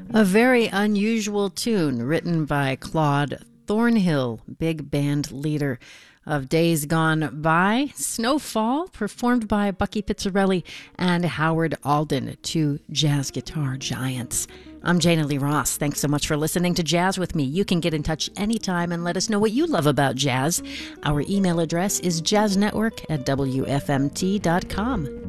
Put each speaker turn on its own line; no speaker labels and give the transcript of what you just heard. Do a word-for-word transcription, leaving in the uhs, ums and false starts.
A very unusual tune written by Claude Thornhill, big band leader of Days Gone By. Snowfall, performed by Bucky Pizzarelli and Howard Alden, two jazz guitar giants. I'm Jana Lee Ross. Thanks so much for listening to Jazz with me. You can get in touch anytime and let us know what you love about jazz. Our email address is jazznetwork at w f m t dot com.